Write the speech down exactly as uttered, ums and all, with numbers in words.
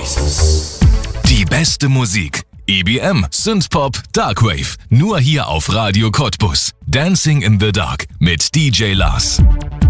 Voices. Die beste Musik. E B M, Synthpop, Darkwave. Nur hier auf Radio Cottbus. Dancing in the Dark mit D J Lars.